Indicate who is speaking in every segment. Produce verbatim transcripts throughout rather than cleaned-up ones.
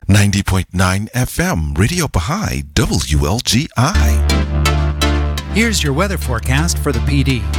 Speaker 1: ninety point nine F M, Radio Baha'i, W L G I.
Speaker 2: Here's your weather forecast for the P D.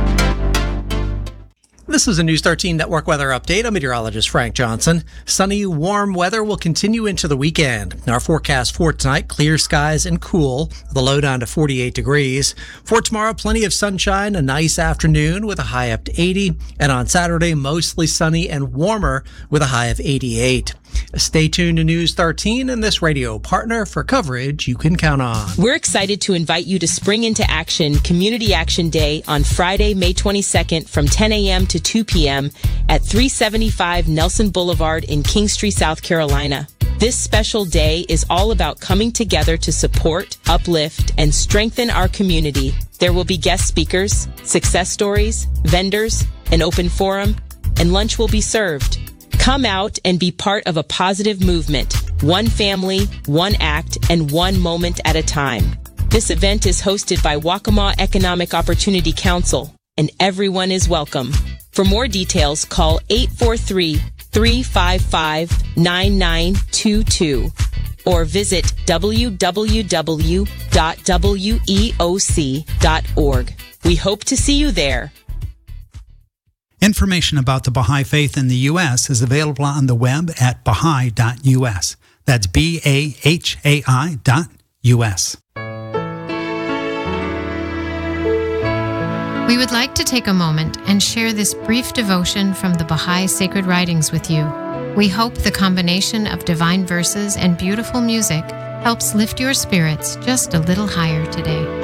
Speaker 3: This is a News thirteen Network weather update. I'm meteorologist Frank Johnson. Sunny, warm weather will continue into the weekend. Our forecast for tonight, clear skies and cool, the low down to forty-eight degrees. For tomorrow, plenty of sunshine, a nice afternoon with a high up to eighty. And on Saturday, mostly sunny and warmer with a high of eighty-eight. Stay tuned to News thirteen and this radio partner for coverage you can count on.
Speaker 4: We're excited to invite you to Spring Into Action Community Action Day on Friday, May twenty-second from ten a.m. to two p.m. at three seventy-five Nelson Boulevard in Kingstree, South Carolina. This special day is all about coming together to support, uplift, and strengthen our community. There will be guest speakers, success stories, vendors, an open forum, and lunch will be served. Come out and be part of a positive movement, one family, one act, and one moment at a time. This event is hosted by Waccamaw Economic Opportunity Council, and everyone is welcome. For more details, call eight four three, three five five, nine nine two two or visit w w w dot weoc dot org. We hope to see you there.
Speaker 2: Information about the Baha'i Faith in the U S is available on the web at baha'i dot u s. That's B A H A I dot U S.
Speaker 5: We would like to take a moment and share this brief devotion from the Baha'i Sacred Writings with you. We hope the combination of divine verses and beautiful music helps lift your spirits just a little higher today.